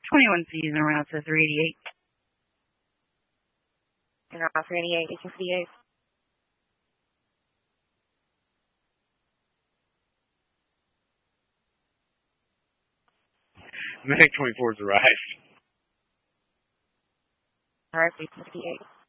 21 season around to 388. And around 388, 1858. Medic 24's arrived. Alright, 1858.